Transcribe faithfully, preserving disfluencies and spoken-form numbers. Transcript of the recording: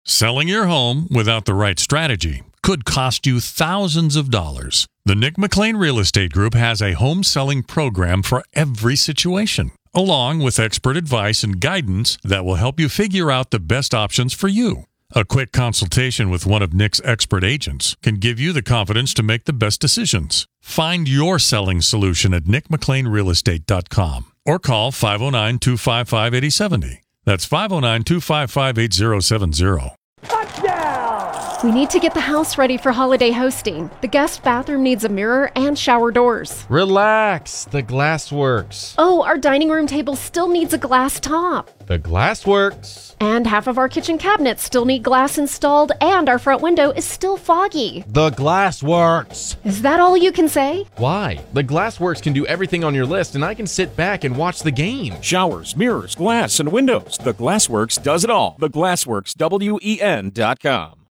Selling your home without the right strategy could cost you thousands of dollars. The Nick McLean Real Estate Group has a home selling program for every situation, along with expert advice and guidance that will help you figure out the best options for you. A quick consultation with one of Nick's expert agents can give you the confidence to make the best decisions. Find your selling solution at nick mclean real estate dot com or call five oh nine, two five five, eight oh seven oh. That's five oh nine, two five five, eight oh seven oh. We need to get the house ready for holiday hosting. The guest bathroom needs a mirror and shower doors. Relax, the glass works. Oh, our dining room table still needs a glass top. The glass works. And half of our kitchen cabinets still need glass installed, and our front window is still foggy. The glass works. Is that all you can say? Why? The Glass Works can do everything on your list, and I can sit back and watch the game. Showers, mirrors, glass, and windows. The Glassworks does it all. The Glassworks, W E N dot com.